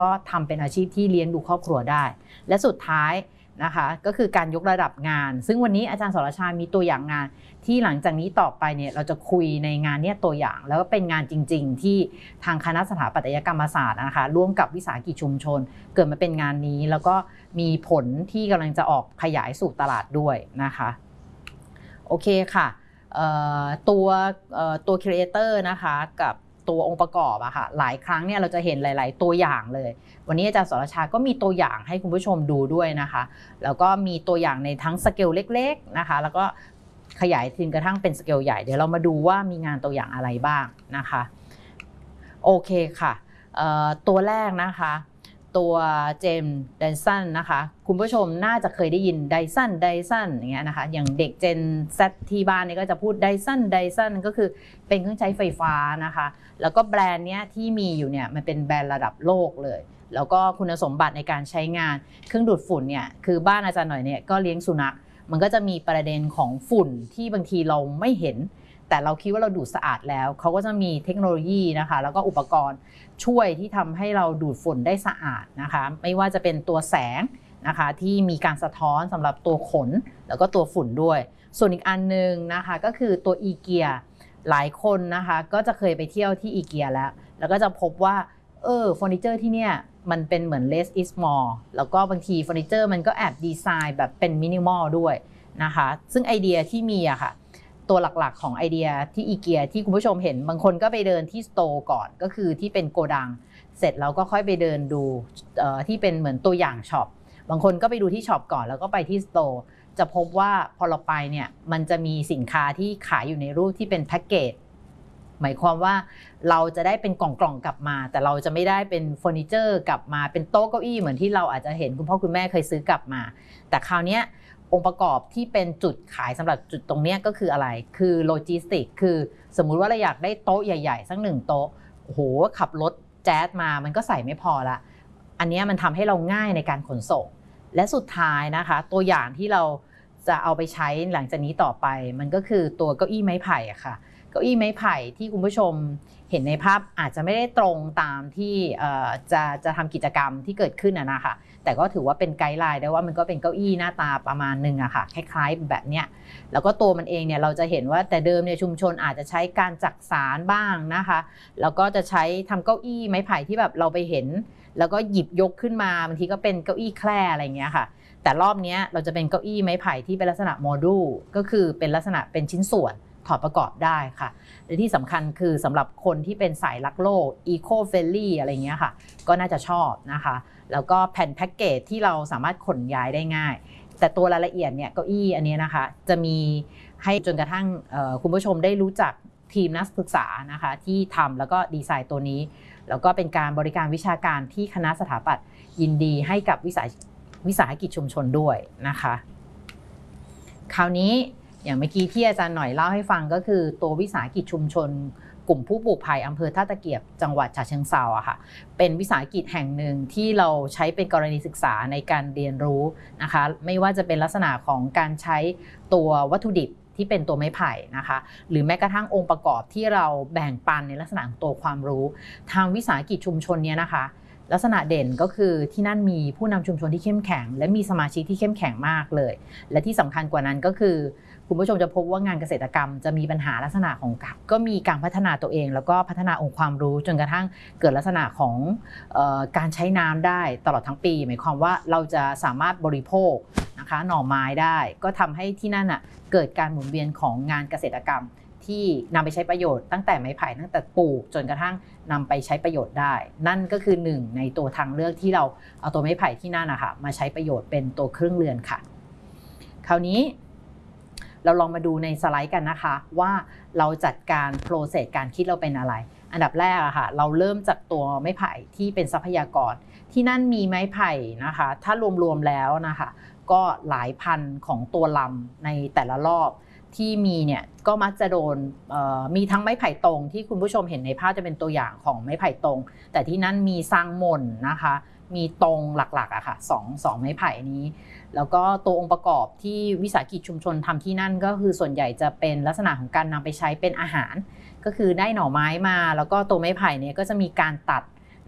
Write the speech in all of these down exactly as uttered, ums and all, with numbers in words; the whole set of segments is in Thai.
ก็ทำเป็นอาชีพที่เลี้ยงดูครอบครัวได้และสุดท้ายนะคะก็คือการยกระดับงานซึ่งวันนี้อาจารย์สรชามีตัวอย่างงานที่หลังจากนี้ต่อไปเนี่ยเราจะคุยในงานเนี่ยตัวอย่างแล้วก็เป็นงานจริงๆที่ทางคณะสถาปัตยกรรมศาสตร์นะคะร่วมกับวิสาหกิจชุมชนเกิดมาเป็นงานนี้แล้วก็มีผลที่กำลังจะออกขยายสู่ตลาดด้วยนะคะโอเคค่ะตัวตัวครีเอเตอร์นะคะกับตัวองค์ประกอบอะค่ะหลายครั้งเนี่ยเราจะเห็นหลายๆตัวอย่างเลยวันนี้อาจารย์สรชาก็มีตัวอย่างให้คุณผู้ชมดูด้วยนะคะแล้วก็มีตัวอย่างในทั้งสเกลเล็กๆนะคะแล้วก็ขยายถึงกระทั่งเป็นสเกลใหญ่เดี๋ยวเรามาดูว่ามีงานตัวอย่างอะไรบ้างนะคะโอเคค่ะตัวแรกนะคะตัวเจมส์ไดสันนะคะคุณผู้ชมน่าจะเคยได้ยินไดสันไดสันอย่างเงี้ยนะคะอย่างเด็กเจน Z ที่บ้านนี่ก็จะพูดไดสันไดสันก็คือเป็นเครื่องใช้ไฟฟ้านะคะแล้วก็แบรนด์เนี้ยที่มีอยู่เนี่ยมันเป็นแบรนด์ระดับโลกเลยแล้วก็คุณสมบัติในการใช้งานเครื่องดูดฝุ่นเนี่ยคือบ้านอาจารย์หน่อยเนี่ยก็เลี้ยงสุนัขมันก็จะมีประเด็นของฝุ่นที่บางทีเราไม่เห็นแต่เราคิดว่าเราดูดสะอาดแล้วเขาก็จะมีเทคโนโลยีนะคะแล้วก็อุปกรณ์ช่วยที่ทำให้เราดูดฝุ่นได้สะอาดนะคะไม่ว่าจะเป็นตัวแสงนะคะที่มีการสะท้อนสำหรับตัวขนแล้วก็ตัวฝุ่นด้วยส่วนอีกอันนึงนะคะก็คือตัวอีเกียหลายคนนะคะก็จะเคยไปเที่ยวที่อีเกียแล้วแล้วก็จะพบว่าเออเฟอร์นิเจอร์ที่เนี่ยมันเป็นเหมือน less is more แล้วก็บางทีเฟอร์นิเจอร์มันก็แอบดีไซน์แบบเป็นมินิมอลด้วยนะคะซึ่งไอเดียที่มีอะค่ะตัวหลักๆของไอเดียที่อีเกียที่คุณผู้ชมเห็นบางคนก็ไปเดินที่สโตร์ก่อนก็คือที่เป็นโกดังเสร็จแล้วก็ค่อยไปเดินดูที่เป็นเหมือนตัวอย่างช็อปบางคนก็ไปดูที่ช็อปก่อนแล้วก็ไปที่สโตร์จะพบว่าพอเราไปเนี่ยมันจะมีสินค้าที่ขายอยู่ในรูปที่เป็นแพ็กเกจหมายความว่าเราจะได้เป็นกล่องๆกลับมาแต่เราจะไม่ได้เป็นเฟอร์นิเจอร์กลับมาเป็นโต๊ะเก้าอี้เหมือนที่เราอาจจะเห็นคุณพ่อคุณแม่เคยซื้อกลับมาแต่คราวนี้องค์ประกอบที่เป็นจุดขายสำหรับจุดตรงนี้ก็คืออะไรคือโลจิสติกคือสมมุติว่าเราอยากได้โต๊ะใหญ่ๆสักหนึ่งโต๊ะโอ้โหขับรถแจ๊สมามันก็ใส่ไม่พอละอันนี้มันทำให้เราง่ายในการขนส่งและสุดท้ายนะคะตัวอย่างที่เราจะเอาไปใช้หลังจากนี้ต่อไปมันก็คือตัวเก้าอี้ไม้ไผ่อะค่ะเก้าอี้ไม้ไผ่ที่คุณผู้ชมเห็นในภาพอาจจะไม่ได้ตรงตามที่จะจะทำกิจกรรมที่เกิดขึ้นอะนะคะแต่ก็ถือว่าเป็นไกด์ไลน์ได้ว่ามันก็เป็นเก้าอี้หน้าตาประมาณหนึ่งอะค่ะคล้ายๆแบบเนี้ยแล้วก็ตัวมันเองเนี่ยเราจะเห็นว่าแต่เดิมเนี่ยชุมชนอาจจะใช้การจักสานบ้างนะคะแล้วก็จะใช้ทำเก้าอี้ไม้ไผ่ที่แบบเราไปเห็นแล้วก็หยิบยกขึ้นมาบางทีก็เป็นเก้าอี้แคร่อะไรเงี้ยค่ะแต่รอบนี้เราจะเป็นเก้าอี้ไม้ไผ่ที่เป็นลักษณะโมดูลก็คือเป็นลักษณะเป็นชิ้นส่วนถอดประกอบได้ค่ะและที่สำคัญคือสำหรับคนที่เป็นสายรักโลกอีโคเฟรนลี่อะไรเงี้ยค่ะก็น่าจะชอบนะคะแล้วก็แผ่นแพ็กเกจที่เราสามารถขนย้ายได้ง่ายแต่ตัวรายละเอียดเนี่ยเก้าอี้อันนี้นะคะจะมีให้จนกระทั่งคุณผู้ชมได้รู้จักทีมนักศึกษานะคะที่ทำแล้วก็ดีไซน์ตัวนี้แล้วก็เป็นการบริการวิชาการที่คณะสถาปัตย์ยินดีให้กับวิสาวิสาหกิจชุมชนด้วยนะคะคราวนี้อย่างเมื่อกี้ที่อาจารย์หน่อยเล่าให้ฟังก็คือตัววิสาหกิจชุมชนกลุ่มผู้ปลูกไผ่อำเภอท่าตะเกียบจังหวัดฉะเชิงเทราอะค่ะเป็นวิสาหกิจแห่งหนึ่งที่เราใช้เป็นกรณีศึกษาในการเรียนรู้นะคะไม่ว่าจะเป็นลักษณะของการใช้ตัววัตถุดิบที่เป็นตัวไม้ไผ่นะคะหรือแม้กระทั่งองค์ประกอบที่เราแบ่งปันในลักษณะของตัวความรู้ทางวิสาหกิจชุมชนเนี้ยนะคะลักษณะเด่นก็คือที่นั่นมีผู้นำชุมชนที่เข้มแข็งและมีสมาชิกที่เข้มแข็งมากเลยและที่สำคัญกว่านั้นก็คือคุณผู้ชมจะพบว่างานเกษตรกรรมจะมีปัญหาลักษณะของก็มีการพัฒนาตัวเองแล้วก็พัฒนาองค์ความรู้จนกระทั่งเกิดลักษณะของเอ่อการใช้น้ำได้ตลอดทั้งปีหมายความว่าเราจะสามารถบริโภคนะคะหน่อไม้ได้ก็ทำให้ที่นั่นอ่ะเกิดการหมุนเวียนของงานเกษตรกรรมที่นำไปใช้ประโยชน์ตั้งแต่ไม้ไผ่ตั้งแต่ปลูกจนกระทั่งนำไปใช้ประโยชน์ได้นั่นก็คือหนึ่งในตัวทางเลือกที่เราเอาตัวไม้ไผ่ที่นั่นนะคะมาใช้ประโยชน์เป็นตัวเครื่องเรือนค่ะคราวนี้เราลองมาดูในสไลด์กันนะคะว่าเราจัดการโปรเซสการคิดเราเป็นอะไรอันดับแรกอะค่ะเราเริ่มจากตัวไม้ไผ่ที่เป็นทรัพยากรที่นั่นมีไม้ไผ่นะคะถ้ารวมๆแล้วนะคะก็หลายพันของตัวลำในแต่ละรอบที่มีเนี่ยก็มักจะโดนมีทั้งไม้ไผ่ตรงที่คุณผู้ชมเห็นในภาพจะเป็นตัวอย่างของไม้ไผ่ตรงแต่ที่นั่นมีซางหม่นนะคะมีตรงหลักๆอะค่ะสองสองไม้ไผ่นี้แล้วก็ตัวองค์ประกอบที่วิสาหกิจชุมชนทำที่นั่นก็คือส่วนใหญ่จะเป็นลักษณะของการนำไปใช้เป็นอาหารก็คือได้หน่อไม้มาแล้วก็ตัวไม้ไผ่เนี่ยก็จะมีการตัด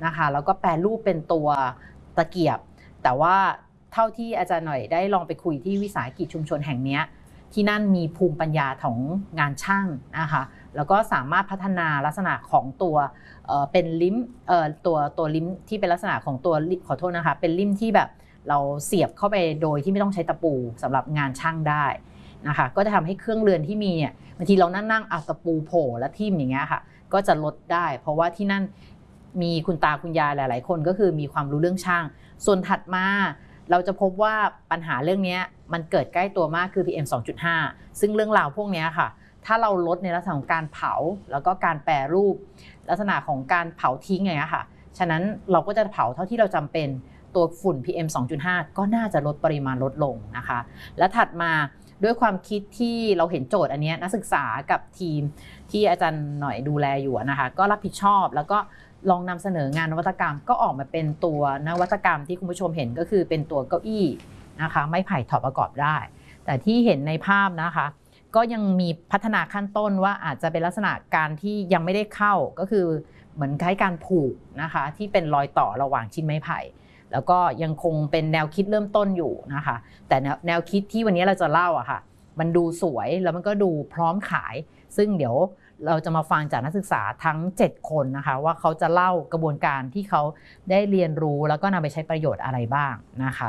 นะคะแล้วก็แปรรูปเป็นตัวตะเกียบแต่ว่าเท่าที่อาจารย์หน่อยได้ลองไปคุยที่วิสาหกิจชุมชนแห่งนี้ที่นั่นมีภูมิปัญญาของงานช่างนะคะแล้วก็สามารถพัฒนาลักษณะของตัวเอ่อเป็นลิ้มเอ่อตัวตัวลิ้มที่เป็นลักษณะของตัวขอโทษนะคะเป็นลิ้มที่แบบเราเสียบเข้าไปโดยที่ไม่ต้องใช้ตะปูสำหรับงานช่างได้นะคะก็จะทำให้เครื่องเรือนที่มีเนี่ยบางทีเรานั่งนั่งเอาตะปูโผล่และทิ่มอย่างเงี้ยค่ะก็จะลดได้เพราะว่าที่นั่นมีคุณตาคุณยายหลายๆคนก็คือมีความรู้เรื่องช่างส่วนถัดมาเราจะพบว่าปัญหาเรื่องนี้มันเกิดใกล้ตัวมากคือ พี เอ็ม สองจุดห้า ซึ่งเรื่องราวพวกนี้ค่ะถ้าเราลดในลักษณะของการเผาแล้วก็การแปรรูปลักษณะของการเผาทิ้งอย่างเงี้ยค่ะฉะนั้นเราก็จะเผาเท่าที่เราจำเป็นตัวฝุ่น พี เอ็ม สองจุดห้า ก็น่าจะลดปริมาณลดลงนะคะและถัดมาด้วยความคิดที่เราเห็นโจทย์อันนี้นักศึกษากับทีมที่อาจารย์หน่อยดูแลอยู่นะคะก็รับผิดชอบแล้วก็ลองนำเสนองานนวัตกรรมก็ออกมาเป็นตัวนวัตกรรมที่คุณผู้ชมเห็นก็คือเป็นตัวเก้าอี้นะคะไม้ไผ่ถอดประกอบได้แต่ที่เห็นในภาพนะคะก็ยังมีพัฒนาขั้นต้นว่าอาจจะเป็นลักษณะการที่ยังไม่ได้เข้าก็คือเหมือนคล้ายการผูกนะคะที่เป็นรอยต่อระหว่างชิ้นไม้ไผ่แล้วก็ยังคงเป็นแนวคิดเริ่มต้นอยู่นะคะแต่แนวคิดที่วันนี้เราจะเล่าอะค่ะมันดูสวยแล้วมันก็ดูพร้อมขายซึ่งเดี๋ยวเราจะมาฟังจากนักศึกษาทั้งเจ็ดคนนะคะว่าเขาจะเล่ากระบวนการที่เขาได้เรียนรู้แล้วก็นำไปใช้ประโยชน์อะไรบ้างนะคะ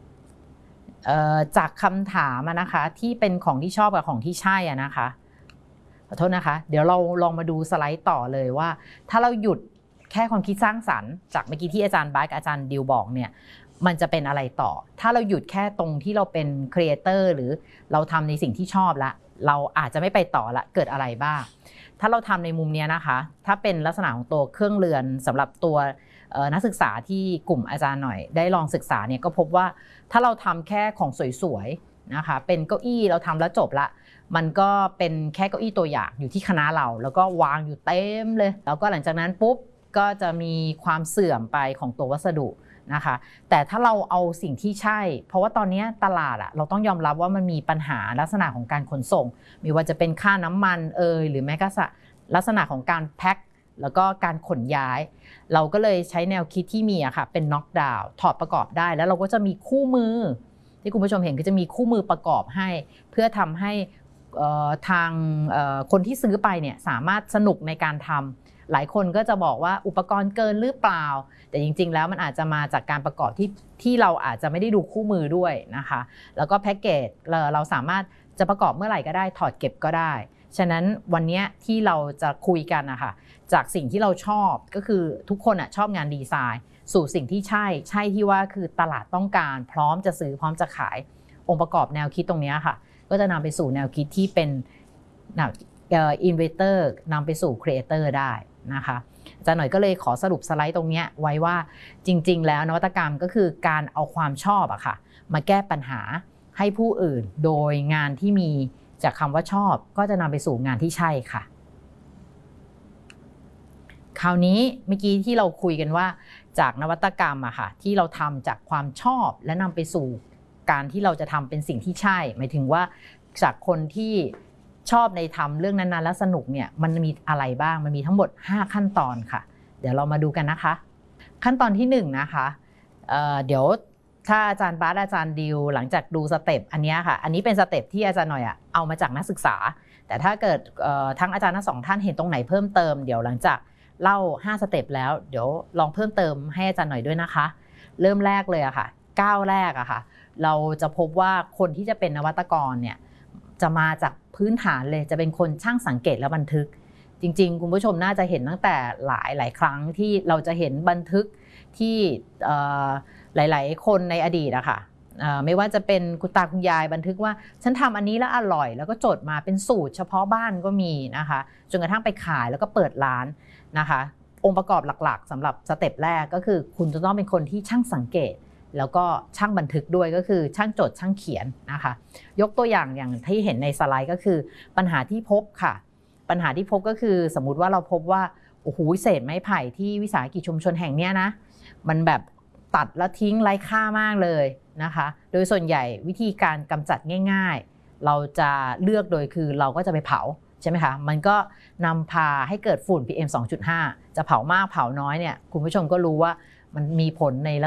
จากคำถามนะคะที่เป็นของที่ชอบกับของที่ใช่อะนะคะขอโทษนะคะเดี๋ยวเราลองมาดูสไลด์ต่อเลยว่าถ้าเราหยุดแค่ความคิดสร้างสรรค์จากเมื่อกี้ที่อาจารย์บาสกับอาจารย์ดิวบอกเนี่ยมันจะเป็นอะไรต่อถ้าเราหยุดแค่ตรงที่เราเป็นครีเอเตอร์หรือเราทำในสิ่งที่ชอบละเราอาจจะไม่ไปต่อละเกิดอะไรบ้างถ้าเราทำในมุมนี้นะคะถ้าเป็นลักษณะของตัวเครื่องเรือนสำหรับตัวนักศึกษาที่กลุ่มอาจารย์หน่อยได้ลองศึกษาเนี่ยก็พบว่าถ้าเราทำแค่ของสวยๆนะคะเป็นเก้าอี้เราทำแล้วจบละมันก็เป็นแค่เก้าอี้ตัวอย่างอยู่ที่คณะเราแล้วก็วางอยู่เต็มเลยแล้วก็หลังจากนั้นปุ๊บก็จะมีความเสื่อมไปของตัววัสดุนะคะแต่ถ้าเราเอาสิ่งที่ใช่เพราะว่าตอนนี้ตลาดอะเราต้องยอมรับว่ามันมีปัญหาลักษณะของการขนส่งไม่ว่าจะเป็นค่าน้ำมันเอยหรือแม้กระทั่งลักษณะของการแพ็คแล้วก็การขนย้ายเราก็เลยใช้แนวคิดที่มีอะค่ะเป็นน็อกดาวน์ถอดประกอบได้แล้วเราก็จะมีคู่มือที่คุณผู้ชมเห็นก็จะมีคู่มือประกอบให้เพื่อทำให้ทางคนที่ซื้อไปเนี่ยสามารถสนุกในการทำหลายคนก็จะบอกว่าอุปกรณ์เกินหรือเปล่าแต่จริงๆแล้วมันอาจจะมาจากการประกอบที่ที่เราอาจจะไม่ได้ดูคู่มือด้วยนะคะแล้วก็แพ็กเกจเราสามารถจะประกอบเมื่อไหร่ก็ได้ถอดเก็บก็ได้ฉะนั้นวันนี้ที่เราจะคุยกันนะคะจากสิ่งที่เราชอบก็คือทุกคนอ่ะชอบงานดีไซน์สู่สิ่งที่ใช่ใช่ที่ว่าคือตลาดต้องการพร้อมจะซื้อพร้อมจะขายองค์ประกอบแนวคิดตรงนี้ค่ะก็จะนำไปสู่แนวคิดที่เป็นอินเวสเตอร์นำไปสู่ครีเอเตอร์ได้นะคะอาจารย์หน่อยก็เลยขอสรุปสไลด์ตรงนี้ไว้ว่าจริงๆแล้วนวัตกรรมก็คือการเอาความชอบอะค่ะมาแก้ปัญหาให้ผู้อื่นโดยงานที่มีจากคำว่าชอบก็จะนำไปสู่งานที่ใช่ค่ะคราวนี้เมื่อกี้ที่เราคุยกันว่าจากนวัตกรรมอะค่ะที่เราทำจากความชอบและนำไปสู่การที่เราจะทำเป็นสิ่งที่ใช่หมายถึงว่าจากคนที่ชอบในทำเรื่องนั้นๆแล้วสนุกเนี่ยมันมีอะไรบ้างมันมีทั้งหมดห้าขั้นตอนค่ะเดี๋ยวเรามาดูกันนะคะขั้นตอนที่หนึ่งนะคะเอ่อเดี๋ยวถ้าอาจารย์บาสอาจารย์ดิวหลังจากดูสเต็ปอันนี้ค่ะอันนี้เป็นสเต็ปที่อาจารย์หน่อยอะเอามาจากนักศึกษาแต่ถ้าเกิดทั้งอาจารย์ทั้งสองท่านเห็นตรงไหนเพิ่มเติมเดี๋ยวหลังจากเล่าห้าสเต็ปแล้วเดี๋ยวลองเพิ่มเติมให้อาจารย์หน่อยด้วยนะคะเริ่มแรกเลยอะค่ะก้าวแรกอะค่ะเราจะพบว่าคนที่จะเป็นนวัตกรเนี่ยจะมาจากพื้นฐานเลยจะเป็นคนช่างสังเกตและบันทึกจริงๆคุณผู้ชมน่าจะเห็นตั้งแต่หลายหลายครั้งที่เราจะเห็นบันทึกที่หลายๆคนในอดีตอะค่ะไม่ว่าจะเป็นคุณตาคุณยายบันทึกว่าฉันทำอันนี้แล้วอร่อยแล้วก็จดมาเป็นสูตรเฉพาะบ้านก็มีนะคะจนกระทั่งไปขายแล้วก็เปิดร้านนะคะองค์ประกอบหลักๆสำหรับสเต็ปแรกก็คือคุณจะต้องเป็นคนที่ช่างสังเกตแล้วก็ช่างบันทึกด้วยก็คือช่างจดช่างเขียนนะคะยกตัวอย่างอย่างที่เห็นในสไลด์ก็คือปัญหาที่พบค่ะปัญหาที่พบก็คือสมมุติว่าเราพบว่าโอ้โหเศษไม้ไผ่ที่วิสาหกิจชุมชนแห่งนี้นะมันแบบตัดแล้วทิ้งไร้ค่ามากเลยนะคะโดยส่วนใหญ่วิธีการกำจัดง่ายๆเราจะเลือกโดยคือเราก็จะไปเผาใช่ไหมคะมันก็นำพาให้เกิดฝุ่น พี เอ็ม สองจุดห้า จะเผามากเผาน้อยเนี่ยคุณผู้ชมก็รู้ว่ามันมีผลใน